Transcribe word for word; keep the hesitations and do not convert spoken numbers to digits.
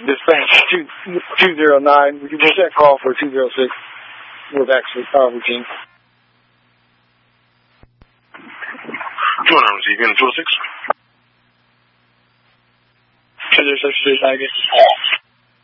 Dispatch two two zero nine. Would you make that call for two zero six? We're back to uh, routine. two hundred receiving two oh six. two zero six, three, I guess.